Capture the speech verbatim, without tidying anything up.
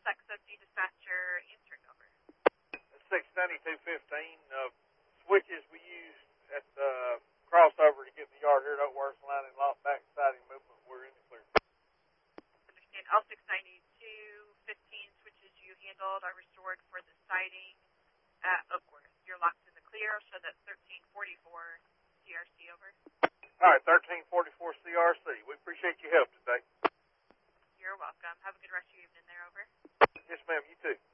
Middlesex O C dispatcher answering over. six ninety-two fifteen, uh, switches we used at the crossover to get the yard here at Oakworth line and lost back siding movement. We're in the clear. Understand. All six ninety-two fifteen switches you handled are restored for the siding at Oakworth. You're locked in the clear, so that's thirteen forty-four C R C over. All right, thirteen forty-four C R C. We appreciate your help today. You're welcome. Have a good rest of your evening there, over. Yes, ma'am, you too.